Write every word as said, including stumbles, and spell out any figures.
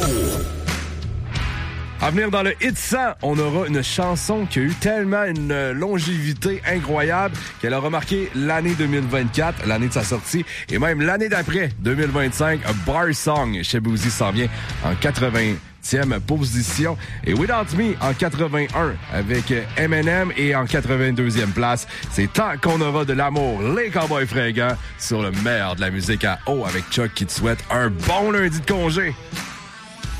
À venir dans le Hit cent, on aura une chanson qui a eu tellement une longévité incroyable qu'elle a remarqué l'année deux mille vingt-quatre, l'année de sa sortie, et même l'année d'après, deux mille vingt-cinq, Bar Song chez Boozy s'en vient en quatre-vingtième position. Et Without Me en quatre-vingt-un avec Eminem et en quatre-vingt-deuxième place, c'est Tant qu'on aura de l'amour, les Cowboys fringants sur le meilleur de la musique à eau avec Chuck qui te souhaite un bon lundi de congé.